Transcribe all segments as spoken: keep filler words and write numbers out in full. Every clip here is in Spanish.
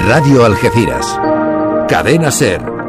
Radio Algeciras. Cadena SER.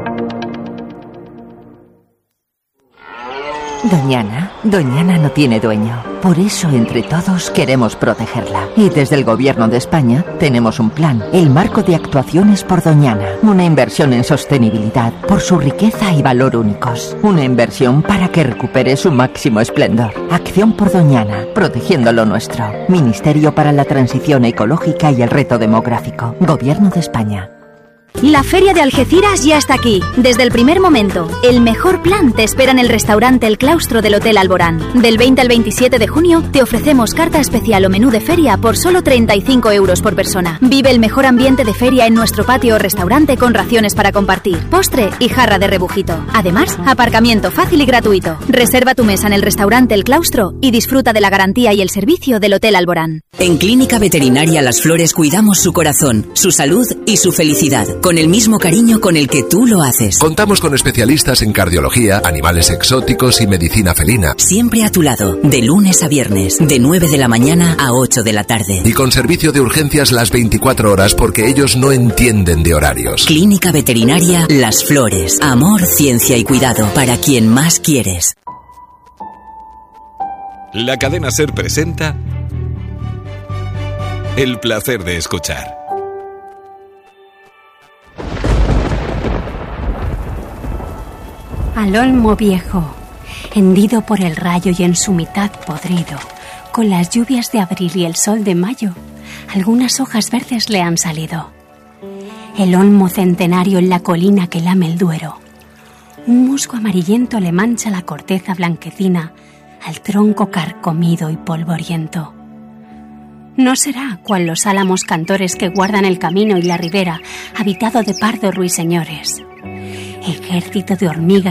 Doñana, Doñana no tiene dueño. Por eso, entre todos, queremos protegerla. Y desde el Gobierno de España tenemos un plan, el Marco de Actuaciones por Doñana. Una inversión en sostenibilidad por su riqueza y valor únicos. Una inversión para que recupere su máximo esplendor. Acción por Doñana, protegiendo lo nuestro. Ministerio para la Transición Ecológica y el Reto Demográfico. Gobierno de España. La Feria de Algeciras ya está aquí. Desde el primer momento, el mejor plan te espera en el restaurante El Claustro del Hotel Alborán. Del veinte al veintisiete de junio te ofrecemos carta especial o menú de feria por solo treinta y cinco euros por persona. Vive el mejor ambiente de feria en nuestro patio o restaurante con raciones para compartir, postre y jarra de rebujito. Además, aparcamiento fácil y gratuito. Reserva tu mesa en el restaurante El Claustro y disfruta de la garantía y el servicio del Hotel Alborán. En Clínica Veterinaria Las Flores cuidamos su corazón, su salud y su felicidad, con el mismo cariño con el que tú lo haces. Contamos con especialistas en cardiología, animales exóticos y medicina felina. Siempre a tu lado, de lunes a viernes, de nueve de la mañana a ocho de la tarde. Y con servicio de urgencias las veinticuatro horas porque ellos no entienden de horarios. Clínica Veterinaria Las Flores. Amor, ciencia y cuidado para quien más quieres. La Cadena SER presenta El placer de escuchar. Al olmo viejo, hendido por el rayo y en su mitad podrido, con las lluvias de abril y el sol de mayo, algunas hojas verdes le han salido. El olmo centenario en la colina que lame el Duero, un musgo amarillento le mancha la corteza blanquecina al tronco carcomido y polvoriento. No será cual los álamos cantores que guardan el camino y la ribera, habitado de pardos ruiseñores. Ejército de hormigas